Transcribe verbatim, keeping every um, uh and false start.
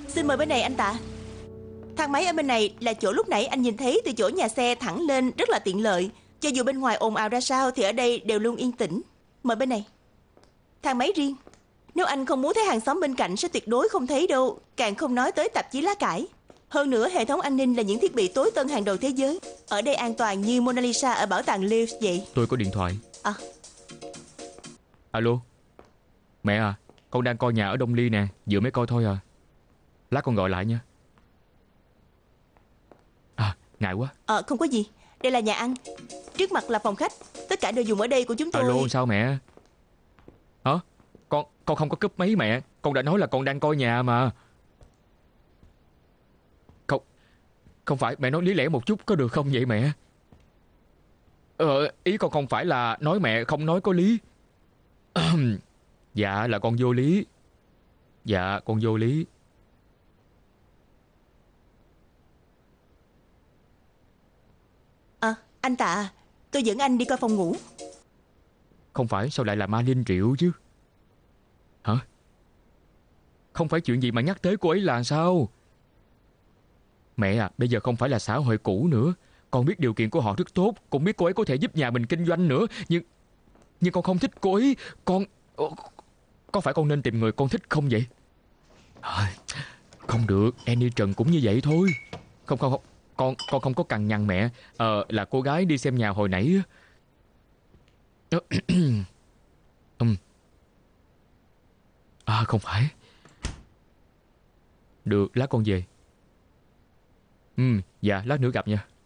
Xin mời bên này anh Tạ. Thang máy ở bên này là chỗ lúc nãy anh nhìn thấy từ chỗ nhà xe thẳng lên, rất là tiện lợi. Cho dù bên ngoài ồn ào ra sao thì ở đây đều luôn yên tĩnh. Mời bên này. Thang máy riêng. Nếu anh không muốn thấy hàng xóm bên cạnh sẽ tuyệt đối không thấy đâu. Càng không nói tới tạp chí lá cải. Hơn nữa hệ thống an ninh là những thiết bị tối tân hàng đầu thế giới. Ở đây an toàn như Mona Lisa ở bảo tàng Louvre vậy. Tôi có điện thoại. À. Alo. Mẹ à, con đang coi nhà ở Đông Ly nè. Vừa mới coi thôi à. Lát con gọi lại nha. À, ngại quá. Ờ, không có gì. Đây là nhà ăn. Trước mặt là phòng khách. Tất cả đồ dùng ở đây của chúng tôi. Alo, sao mẹ? Hả? Con con không có cúp máy mẹ. Con đã nói là con đang coi nhà mà. Không, không phải, mẹ nói lý lẽ một chút có được không vậy mẹ? Ờ, ý con không phải là nói mẹ không nói có lý. Dạ là con vô lý. Dạ con vô lý. À, anh Tạ, tôi dẫn anh đi coi phòng ngủ. Không phải sao lại là Ma Linh Triệu chứ? Hả? Không phải chuyện gì mà nhắc tới cô ấy là sao? Mẹ à, bây giờ không phải là xã hội cũ nữa. Con biết điều kiện của họ rất tốt. Con biết cô ấy có thể giúp nhà mình kinh doanh nữa. Nhưng Nhưng con không thích cô ấy. Con Có phải con nên tìm người con thích không vậy? Không được, Annie Trần cũng như vậy thôi. Không không không Con con không có cằn nhằn mẹ. Ờ là cô gái đi xem nhà hồi nãy. um. À không phải. Được, lát con về. Ừ, dạ lát nữa gặp nha.